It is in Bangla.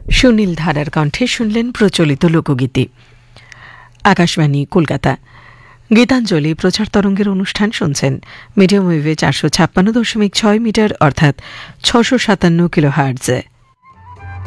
সুনীল ধারার কণ্ঠে শুনলেন প্রচলিত লোকগীতি। আকাশবাণী কলকাতা। গীতাঞ্জলি প্রচার তরঙ্গের অনুষ্ঠান শুনছেন। মিডিয়াম ওয়েভে 456.6 মিটার অর্থাৎ 657 কিলোহার্টজে।